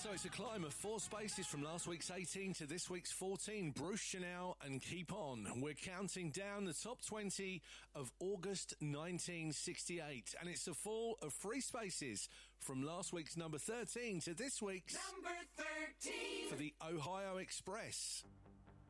So it's a climb of 4 spaces from last week's 18 to this week's 14. Bruce Chanel and Keep On. We're counting down the top 20 of August 1968. And it's a fall of 3 spaces from last week's number 13 to this week's number 13 for the Ohio Express.